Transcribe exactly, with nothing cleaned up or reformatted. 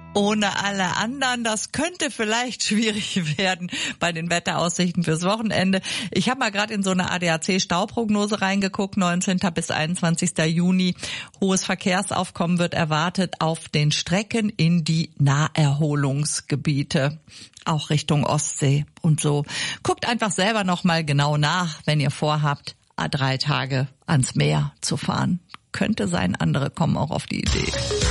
ohne alle anderen. Das könnte vielleicht schwierig werden bei den Wetteraussichten fürs Wochenende. Ich habe mal gerade in so eine A D A C-Stauprognose reingeguckt, neunzehnten bis einundzwanzigsten Juni. Hohes Verkehrsaufkommen wird erwartet auf den Strecken in die Naherholungsgebiete, auch Richtung Ostsee und so. Guckt einfach selber noch mal genau nach, wenn ihr vorhabt, drei Tage ans Meer zu fahren. Könnte sein, andere kommen auch auf die Idee.